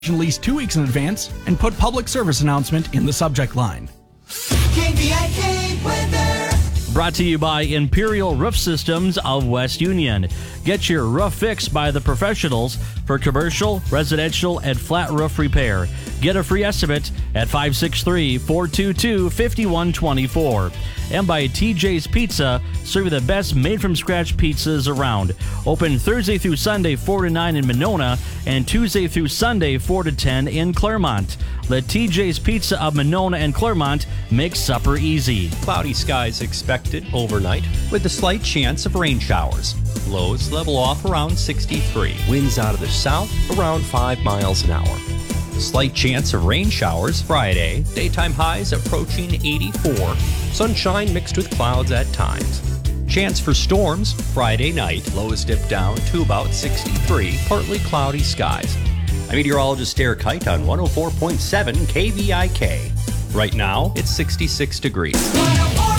at least 2 weeks in advance and put public service announcement in the subject line. KVIK weather. Brought to you by Imperial Roof Systems of West Union. Get your roof fixed by the professionals for commercial, residential, and flat roof repair. Get a free estimate at 563-422-5124. And by TJ's Pizza, serving the best made-from-scratch pizzas around. Open Thursday through Sunday 4 to 9 in Monona and Tuesday through Sunday 4 to 10 in Claremont. Let TJ's Pizza of Monona and Claremont make supper easy. Cloudy skies expected overnight with a slight chance of rain showers. Lows level off around 63. Winds out of the south around 5 miles an hour. Slight chance of rain showers Friday. Daytime highs approaching 84. Sunshine mixed with clouds at times. Chance for storms Friday night. Lows dip down to about 63. Partly cloudy skies. I'm meteorologist Derek Height on 104.7 KVIK. Right now, it's 66 degrees. 104.7